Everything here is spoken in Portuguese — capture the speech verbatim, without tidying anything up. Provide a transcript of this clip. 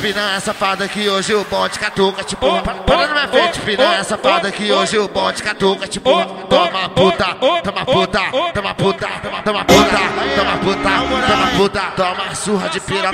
piranha safada que hoje o bonde catuca, tipo, para na minha frente, piranha safada que hoje o bonde catuca, tipo, toma puta, toma puta, toma puta, toma puta, toma puta, toma puta, toma surra de piranha.